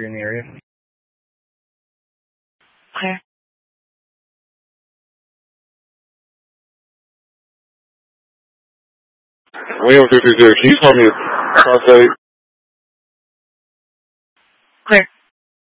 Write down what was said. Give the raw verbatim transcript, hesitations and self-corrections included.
you're in the area. Clear. William fifty-six, can you tell me prostate? Clear.